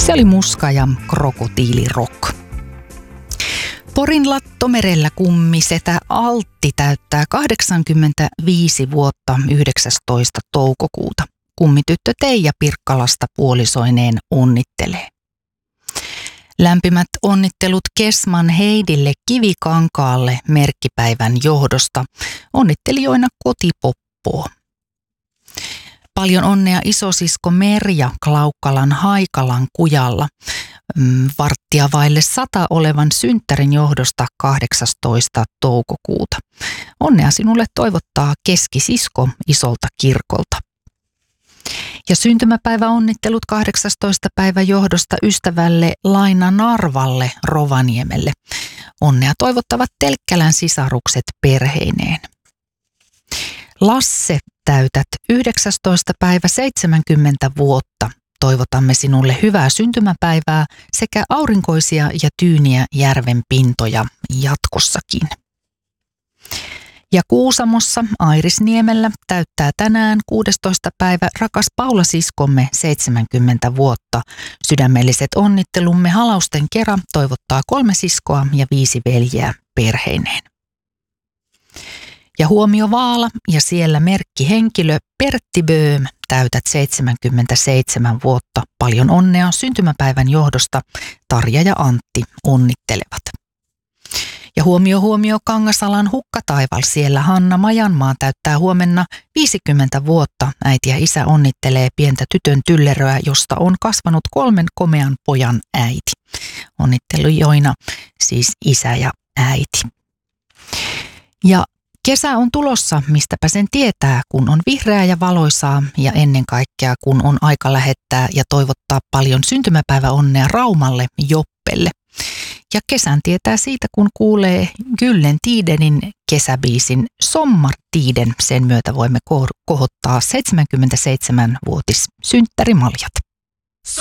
Se oli Muska ja Krokotiilirock. Porin Lattomerellä kummisetä Altti täyttää 85 vuotta 19. toukokuuta. Kummityttö Teija Pirkkalasta puolisoineen onnittelee. Lämpimät onnittelut Kesman Heidille Kivikankaalle merkkipäivän johdosta. Onnittelijoina Kotipoppoa. Paljon onnea isosisko Merja Klaukkalan Haikalan kujalla. Varttia vaille 100 olevan synttärin johdosta 18. toukokuuta. Onnea sinulle toivottaa keskisisko isolta kirkolta. Ja syntymäpäiväonnittelut 18. päivän johdosta ystävälle Laina Narvalle Rovaniemelle. Onnea toivottavat Telkkälän sisarukset perheineen. Lasse, täytät 19. päivä 70 vuotta. Toivotamme sinulle hyvää syntymäpäivää sekä aurinkoisia ja tyyniä järven pintoja jatkossakin. Ja Kuusamossa Airisniemellä täyttää tänään 16. päivä rakas Paula-siskomme 70 vuotta. Sydämelliset onnittelumme halausten kera toivottaa 3 siskoa ja 5 veljeä perheineen. Ja huomio Vaala ja siellä merkkihenkilö Pertti Böhm, täytät 77 vuotta. Paljon onnea syntymäpäivän johdosta. Tarja ja Antti onnittelevat. Ja huomio Kangasalan Hukkataival, siellä Hanna Majanmaa täyttää huomenna 50 vuotta. Äiti ja isä onnittelee pientä tytön tylleröä, josta on kasvanut 3 komean pojan äiti. Onnittelujoina siis isä ja äiti. Ja kesä on tulossa, mistäpä sen tietää, kun on vihreää ja valoisaa ja ennen kaikkea kun on aika lähettää ja toivottaa paljon syntymäpäiväonnea Raumalle Joppelle. Ja kesän tietää siitä, kun kuulee Gyllen Tidenin kesäbiisin Sommartiden. Sen myötä voimme kohottaa 77-vuotis synttärimaljat.